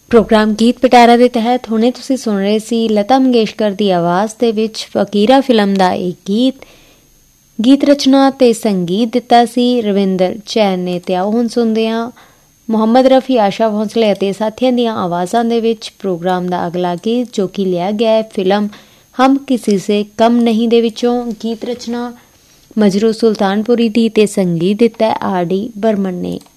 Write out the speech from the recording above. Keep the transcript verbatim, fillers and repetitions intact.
Programme ਗੀਤ ਪਿਟਾਰਾ ਦੇ ਤਹਿਤ ਹੁਣੇ ਤੁਸੀਂ ਸੁਣ ਰਹੇ ਸੀ ਲਤਾ ਮੰਗੇਸ਼ਕਰ ਦੀ ਆਵਾਜ਼ ਦੇ ਵਿੱਚ ਫਕੀਰਾ ਫਿਲਮ ਦਾ ਇਹ ਗੀਤ। ਗੀਤ ਰਚਨਾ ਤੇ ਸੰਗੀਤ ਦਿੱਤਾ ਸੀ ਰਵਿੰਦਰ ਚੈਨ ਨੇ। ਤੇ ਆਓ ਹੁਣ ਸੁਣਦੇ ਹਾਂ ਮੁਹੰਮਦ ਰਫੀ, ਆਸ਼ਾ ਭੋਂਸਲੇ ਅਤੇ ਸਾਥੀਆਂ ਦੀਆਂ ਆਵਾਜ਼ਾਂ ਦੇ ਵਿੱਚ ਪ੍ਰੋਗਰਾਮ ਦਾ ਅਗਲਾ ਗੀਤ, ਜੋ ਕਿ ਲਿਆ ਗਿਆ ਹੈ ਫਿਲਮ ਹਮ ਕਿਸੀ ਸੇ ਕਮ ਨਹੀਂ ਦੇ ਵਿੱਚੋਂ। ਗੀਤ ਰਚਨਾ ਮਜਰੂ ਸੁਲਤਾਨਪੁਰੀ ਦੀ ਤੇ ਸੰਗੀਤ ਦਿੱਤਾ ਆਰ ਡੀ ਬਰਮਨ ਨੇ।